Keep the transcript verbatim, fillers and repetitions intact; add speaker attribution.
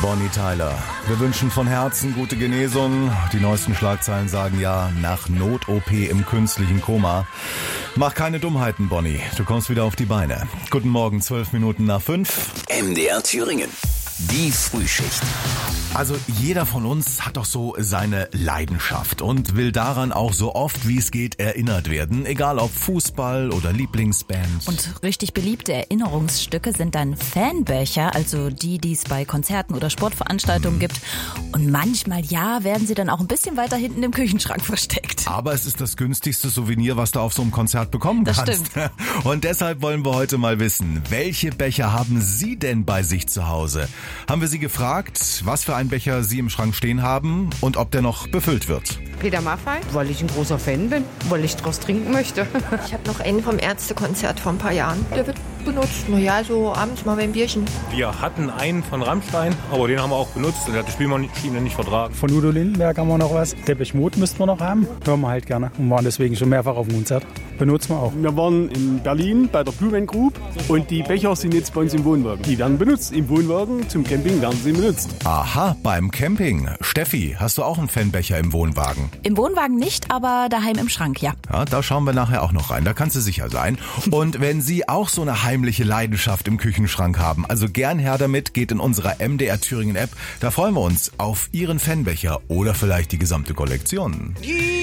Speaker 1: Bonnie Tyler. Wir wünschen von Herzen gute Genesung. Die neuesten Schlagzeilen sagen ja, nach Not-O P im künstlichen Koma. Mach keine Dummheiten, Bonnie. Du kommst wieder auf die Beine. Guten Morgen, zwölf Minuten nach fünf.
Speaker 2: M D R Thüringen. Die Frühschicht.
Speaker 1: Also jeder von uns hat doch so seine Leidenschaft und will daran auch so oft wie es geht erinnert werden, egal ob Fußball oder Lieblingsband.
Speaker 3: Und richtig beliebte Erinnerungsstücke sind dann Fanböcher, also die, die es bei Konzerten oder Sportveranstaltungen mhm. gibt. Und manchmal, ja, werden sie dann auch ein bisschen weiter hinten im Küchenschrank versteckt.
Speaker 1: Aber es ist das günstigste Souvenir, was du auf so einem Konzert bekommen
Speaker 3: das
Speaker 1: kannst.
Speaker 3: Stimmt.
Speaker 1: Und deshalb wollen wir heute mal wissen, welche Becher haben Sie denn bei sich zu Hause? Haben wir Sie gefragt, was für ein Becher Sie im Schrank stehen haben und ob der noch befüllt wird.
Speaker 4: Peter Maffay, weil ich ein großer Fan bin, weil ich draus trinken möchte.
Speaker 5: Ich habe noch einen vom Ärztekonzert vor ein paar Jahren. Der wird benutzt, naja, so abends mal beim Bierchen.
Speaker 6: Wir hatten einen von Rammstein, aber den haben wir auch benutzt. Der hat die Spielmaschine nicht vertragen.
Speaker 7: Von Udo Lindenberg haben wir noch was. Depeche Mode müssten wir noch haben. Hören wir halt gerne und waren deswegen schon mehrfach auf dem Konzert. Benutzen wir auch.
Speaker 8: Wir waren in Berlin bei der Blumen Group und die Becher sind jetzt bei uns im Wohnwagen. Die werden benutzt. Im Wohnwagen zum Camping werden sie benutzt.
Speaker 1: Aha, beim Camping. Steffi, hast du auch einen Fanbecher im Wohnwagen?
Speaker 3: Im Wohnwagen nicht, aber daheim im Schrank, ja.
Speaker 1: Ja, da schauen wir nachher auch noch rein, da kannst du sicher sein. Und wenn Sie auch so eine heimliche Leidenschaft im Küchenschrank haben, also gern her damit, geht in unserer M D R Thüringen App. Da freuen wir uns auf Ihren Fanbecher oder vielleicht die gesamte Kollektion.